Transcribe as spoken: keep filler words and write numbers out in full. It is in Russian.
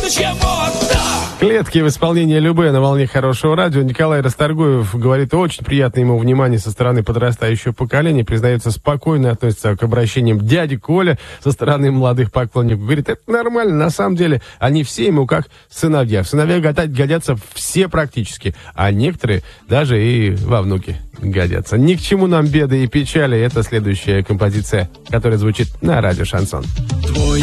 Клетки в исполнении Любэ на волне хорошего радио. Николай Расторгуев говорит, очень приятно ему внимание со стороны подрастающего поколения. Признается, спокойно относится к обращениям дяди Коля со стороны молодых поклонников. Говорит, это нормально, на самом деле они все ему как сыновья. В сыновья годятся все практически, а некоторые даже и во внуки годятся. Ни к чему нам беды и печали. Это следующая композиция, которая звучит на радио Шансон. Твой